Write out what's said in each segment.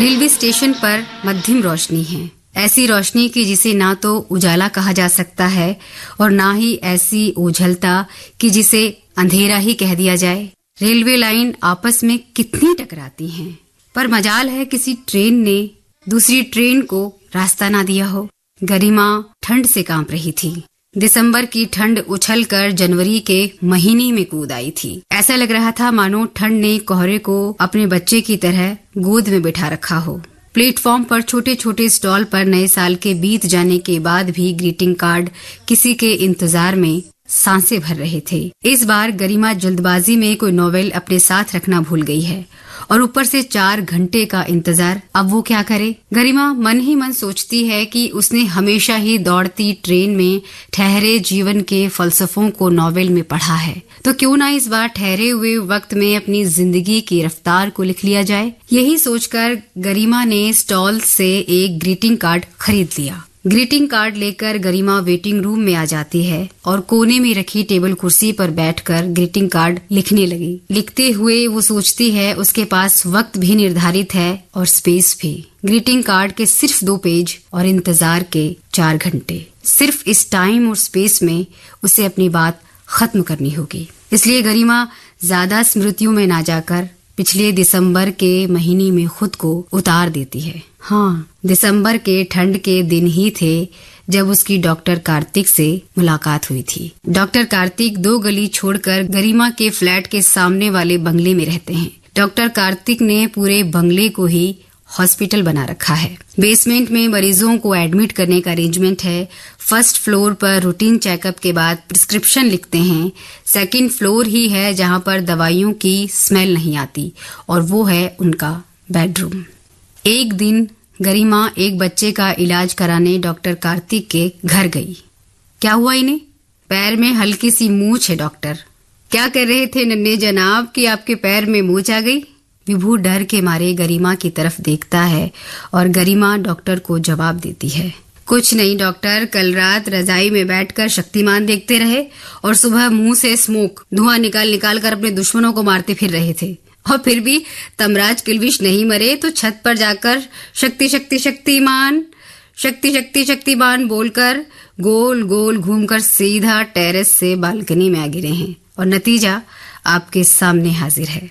Railway station पर मध्यम रोशनी है, ऐसी रोशनी कि जिसे ना तो उजाला कहा जा सकता है और ना ही ऐसी ओझलता कि जिसे अंधेरा ही कह दिया जाए। रेलवे लाइन आपस में कितनी टकराती हैं, पर मजाल है किसी ट्रेन ने दूसरी ट्रेन को रास्ता ना दिया हो। गरिमा ठंड से कांप रही थी। दिसंबर की ठंड उछलकर जनवरी के महीने में कूद आई थी। ऐसा लग रहा था मानो ठंड ने कोहरे को अपने बच्चे की तरह गोद में बिठा रखा हो। प्लेटफॉर्म पर छोटे छोटे स्टॉल पर नए साल के बीत जाने के बाद भी ग्रीटिंग कार्ड किसी के इंतजार में सांसें भर रहे थे। इस बार गरिमा जल्दबाजी में कोई नोवेल अपने साथ रखना भूल गई है और ऊपर से 4 घंटे का इंतजार। अब वो क्या करे? गरिमा मन ही मन सोचती है कि उसने हमेशा ही दौड़ती ट्रेन में ठहरे जीवन के फलसफों को नोवेल में पढ़ा है, तो क्यों ना इस बार ठहरे हुए वक्त में अपनी जिंदगी की रफ्तार को लिख लिया जाए। यही सोचकर गरिमा ने स्टॉल से एक ग्रीटिंग कार्ड खरीद लिया। ग्रीटिंग कार्ड लेकर गरिमा वेटिंग रूम में आ जाती है और कोने में रखी टेबल कुर्सी पर बैठकर ग्रीटिंग कार्ड लिखने लगी। लिखते हुए वो सोचती है उसके पास वक्त भी निर्धारित है और स्पेस भी। ग्रीटिंग कार्ड के सिर्फ 2 पेज और इंतजार के 4 घंटे। सिर्फ इस टाइम और स्पेस में उसे अपनी बात खत्म करनी होगी। इसलिए गरिमा ज्यादा स्मृतियों में ना जाकर पिछले दिसंबर के महीने में खुद को उतार देती है। हाँ, दिसंबर के ठंड के दिन ही थे जब उसकी डॉक्टर कार्तिक से मुलाकात हुई थी। डॉक्टर कार्तिक 2 गली छोड़कर गरिमा के फ्लैट के सामने वाले बंगले में रहते हैं। डॉक्टर कार्तिक ने पूरे बंगले को ही हॉस्पिटल बना रखा है। बेसमेंट में मरीजों को एडमिट करने का अरेंजमेंट है। फर्स्ट फ्लोर पर रूटीन चेकअप के बाद प्रिस्क्रिप्शन लिखते हैं। सेकंड फ्लोर ही है जहां पर दवाइयों की स्मेल नहीं आती और वो है उनका बेडरूम। एक दिन गरिमा एक बच्चे का इलाज कराने डॉक्टर कार्तिक के घर गई। क्या हुआ इन्हें? पैर में हल्की सी मूंछ है डॉक्टर। क्या कर रहे थे नन्हे जनाब कि आपके पैर में मूंछ आ गई? विभू डर के मारे गरिमा की तरफ देखता है और गरिमा डॉक्टर को जवाब देती है, कुछ नहीं डॉक्टर, कल रात रजाई में बैठकर शक्तिमान देखते रहे और सुबह मुंह से स्मोक धुआं निकाल कर अपने दुश्मनों को मारते फिर रहे थे और फिर भी तमराज किल्विश नहीं मरे तो छत पर जाकर शक्ति शक्ति शक्तिमान शक्ति शक्ति शक्तिमान बोलकर गोल गोल घूमकर सीधा टेरेस से बालकनी में आ गिरे हैं और नतीजा आपके सामने हाजिर है।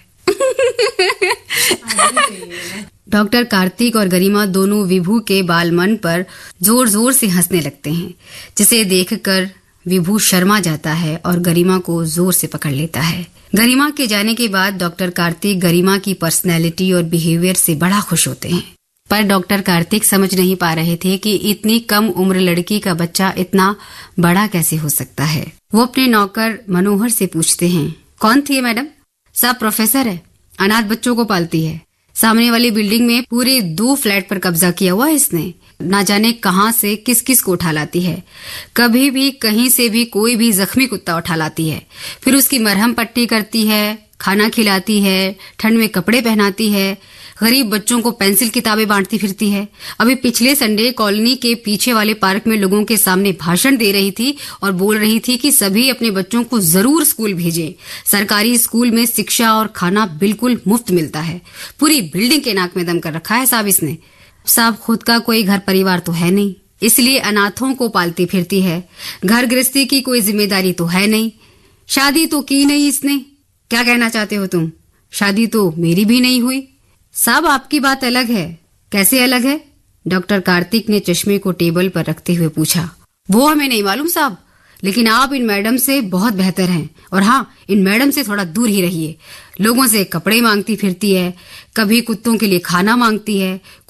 डॉक्टर कार्तिक और गरिमा दोनों विभू के बाल मन पर जोर जोर से हंसने लगते हैं, जिसे देखकर विभू शर्मा जाता है और गरिमा को जोर से पकड़ लेता है। गरिमा के जाने के बाद डॉक्टर कार्तिक गरिमा की पर्सनैलिटी और बिहेवियर से बड़ा खुश होते हैं, पर डॉक्टर कार्तिक समझ नहीं पा रहे थे कि इतनी कम उम्र लड़की का बच्चा इतना बड़ा कैसे हो सकता है। वो अपने नौकर मनोहर से पूछते हैं, कौन थी मैडम? सब प्रोफेसर है, अनाथ बच्चों को पालती है। सामने वाली बिल्डिंग में पूरे 2 फ्लैट पर कब्जा किया हुआ है इसने। ना जाने कहां से किस किस को उठा लाती है। कभी भी कहीं से भी कोई भी जख्मी कुत्ता उठा लाती है, फिर उसकी मरहम पट्टी करती है, खाना खिलाती है, ठंड में कपड़े पहनाती है, गरीब बच्चों को पेंसिल किताबें बांटती फिरती है। अभी पिछले संडे कॉलोनी के पीछे वाले पार्क में लोगों के सामने भाषण दे रही थी और बोल रही थी कि सभी अपने बच्चों को जरूर स्कूल भेजें। सरकारी स्कूल में शिक्षा और खाना बिल्कुल मुफ्त मिलता है। पूरी बिल्डिंग के नाक में दम कर रखा है साहब इसने। साहब खुद का कोई घर परिवार तो है नहीं, इसलिए अनाथों को पालती फिरती है। घर गृहस्थी की कोई जिम्मेदारी तो है नहीं। शादी तो की नहीं इसने। क्या कहना चाहते हो तुम? शादी तो मेरी भी नहीं हुई। साहब आपकी बात अलग है। कैसे अलग है? डॉक्टर कार्तिक ने चश्मे को टेबल पर रखते हुए पूछा। वो हमें नहीं मालूम साहब, लेकिन आप इन मैडम से बहुत बेहतर हैं। और हाँ, इन मैडम से थोड़ा दूर ही रहिए। लोगों से कपड़े मांगती फिरती है, कभी कुत्तों के लिए खाना मांगती है।